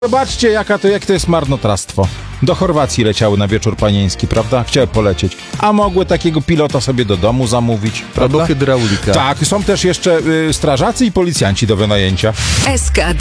Zobaczcie, jakie to jest marnotrawstwo. Do Chorwacji leciały na wieczór panieński, prawda? Chciały polecieć. A mogły takiego pilota sobie do domu zamówić, prawda? Albo hydraulika. Tak, są też jeszcze strażacy i policjanci do wynajęcia. SK